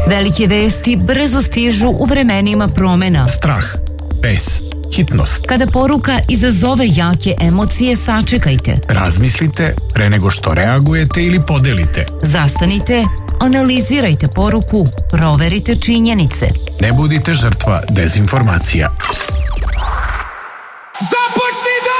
Velike vesti brzo stižu u vremenima promena. Strah, bes, hitnost. Kada poruka izazove jake emocije, sačekajte. Razmislite pre nego što reagujete ili podelite. Zastanite, analizirajte poruku, proverite činjenice. Ne budite žrtva dezinformacija. Započni da!